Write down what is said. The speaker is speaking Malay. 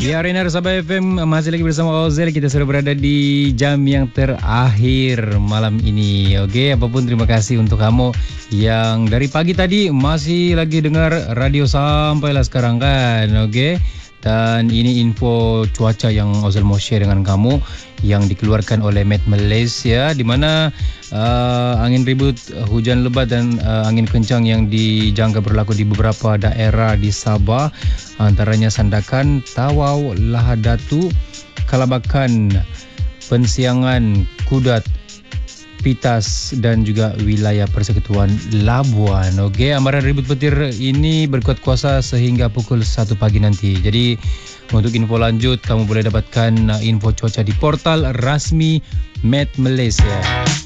Ya, Renar Sabah FM masih lagi bersama Ozel. Kita sudah berada di jam yang terakhir malam ini. Oke, apapun terima kasih untuk kamu yang dari pagi tadi masih lagi dengar radio sampailah sekarang kan. Oke. Dan ini info cuaca yang Ozel mau share dengan kamu yang dikeluarkan oleh Met Malaysia, di mana angin ribut, hujan lebat dan angin kencang yang dijangka berlaku di beberapa daerah di Sabah, antaranya Sandakan, Tawau, Lahadatu, Kalabakan, Pensiangan, Kudat, Pitas dan juga wilayah Persekutuan Labuan. Okey, amaran ribut petir ini berkuat kuasa sehingga pukul 1 pagi nanti. Jadi untuk info lanjut kamu boleh dapatkan info cuaca di portal rasmi Met Malaysia.